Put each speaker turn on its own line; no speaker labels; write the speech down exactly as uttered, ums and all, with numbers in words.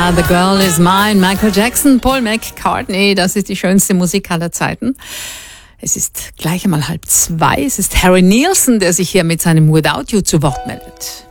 Ja, The Girl is Mine, Michael Jackson, Paul McCartney, das ist die schönste Musik aller Zeiten. Es ist gleich einmal halb zwei, es ist Harry Nilsson, der sich hier mit seinem Without You zu Wort meldet.